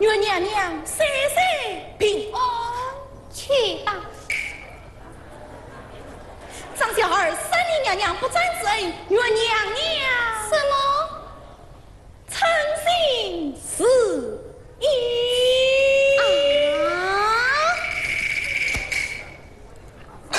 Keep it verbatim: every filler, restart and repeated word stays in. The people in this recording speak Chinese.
愿娘娘岁岁平安。 去吧。 张小儿三里娘娘不战之恩，愿娘娘。